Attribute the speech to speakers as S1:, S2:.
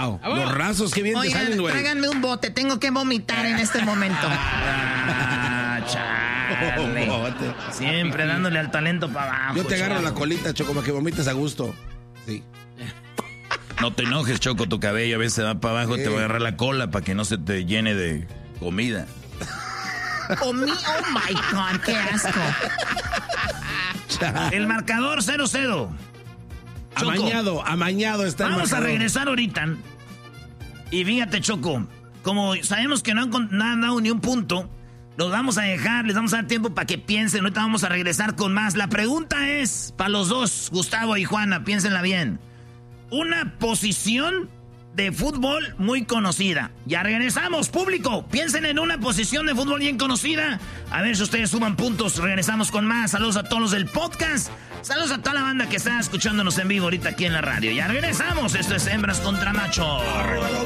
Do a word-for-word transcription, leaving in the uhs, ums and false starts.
S1: Wow. Los rasos, qué bien
S2: Oigan,
S1: te salen, güey.
S2: tráiganme un bote, tengo que vomitar en este momento.
S3: Ah, chale. Siempre dándole al talento para abajo.
S1: Yo te agarro
S3: chavo.
S1: la colita, Choco, para que vomites a gusto. Sí.
S4: No te enojes, Choco, tu cabello a veces se va para abajo,
S1: Sí.
S4: te voy a agarrar la cola para que no se te llene de comida.
S2: Comí, oh my God, qué asco.
S3: El marcador cero cero. Choco,
S1: Amañado, amañado está el
S3: vamos a
S1: marcador.
S3: regresar ahorita. Y fíjate, Choco, como sabemos que no han, con- no han dado ni un punto, los vamos a dejar, les vamos a dar tiempo para que piensen. Ahorita vamos a regresar con más. La pregunta es, para los dos, Gustavo y Juana, piénsenla bien. Una posición de fútbol muy conocida. Ya regresamos, público. Piensen en una posición de fútbol bien conocida. A ver si ustedes suman puntos. Regresamos con más. Saludos a todos los del podcast. Saludos a toda la banda que está escuchándonos en vivo ahorita aquí en la radio. Ya regresamos. Esto es Hembras contra Machos.